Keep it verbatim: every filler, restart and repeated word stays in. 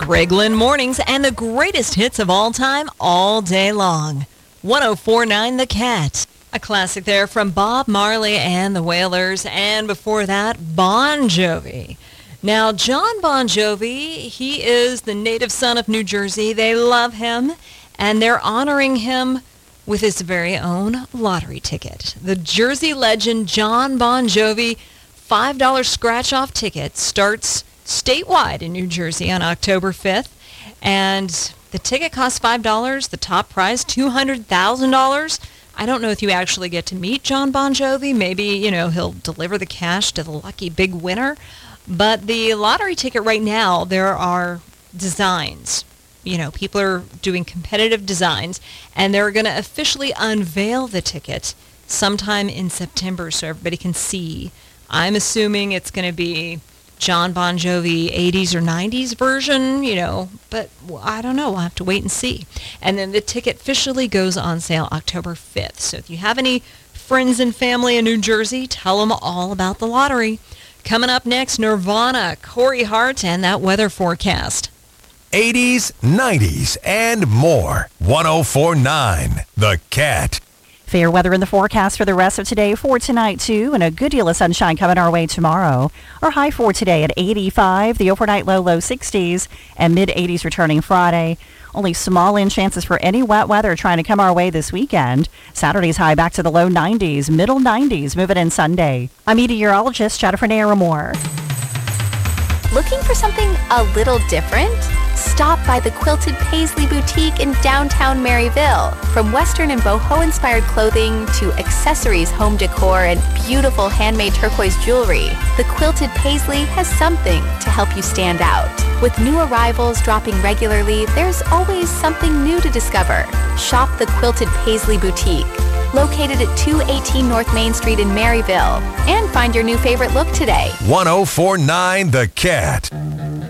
Greg Lynn Mornings and the greatest hits of all time all day long. one oh four point nine The Cat. A classic there from Bob Marley and the Wailers, and before that, Bon Jovi. Now, John Bon Jovi, he is the native son of New Jersey. They love him, and they're honoring him with his very own lottery ticket. The Jersey legend John Bon Jovi five dollars scratch-off ticket starts statewide in New Jersey on October fifth, and the ticket costs five dollars, the top prize two hundred thousand dollars. I don't know if you actually get to meet John Bon Jovi. Maybe, you know, he'll deliver the cash to the lucky big winner. But the lottery ticket right now, there are designs. You know, people are doing competitive designs, and they're going to officially unveil the ticket sometime in September so everybody can see. I'm assuming it's going to be John Bon Jovi eighties or nineties version, you know, but I don't know. We'll have to wait and see. And then the ticket officially goes on sale October fifth. So if you have any friends and family in New Jersey, tell them all about the lottery. Coming up next, Nirvana, Corey Hart, and that weather forecast. eighties, nineties, and more. one oh four point nine The Cat. Fair weather in the forecast for the rest of today, for tonight too, and a good deal of sunshine coming our way tomorrow. Our high for today at eighty-five, the overnight low, low sixties, and mid eighties returning Friday. Only small in chances for any wet weather trying to come our way this weekend. Saturday's high back to the low nineties, middle nineties, moving in Sunday. I'm meteorologist Jennifer Naramore. Looking for something a little different? Stop by the Quilted Paisley Boutique in downtown Maryville. From Western and boho-inspired clothing to accessories, home decor, and beautiful handmade turquoise jewelry, the Quilted Paisley has something to help you stand out. With new arrivals dropping regularly, there's always something new to discover. Shop the Quilted Paisley Boutique, located at two eighteen North Main Street in Maryville, and find your new favorite look today. one oh four point nine The Cat.